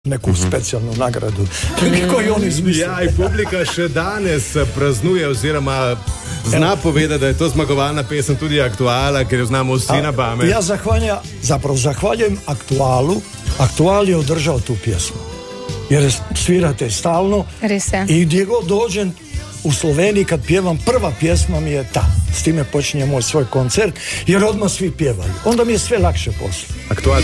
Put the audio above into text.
neku specijalnu nagradu koju on izmislio. Ja, i publika še danes praznuje oziroma zna povedati, da je to zmagovalna pesem tudi Aktuala, ker jo znamo vsi na pamet. Ja zahvaljujem Aktualu. Aktual je održao tu pjesmu. Jer svirate stalno i gdje god dođem u Sloveniji kad pjevam, prva pjesma mi je ta. S time počinje moj svoj koncert, jer odmah svi pjevaju. Onda mi je sve lakše posle. Aktual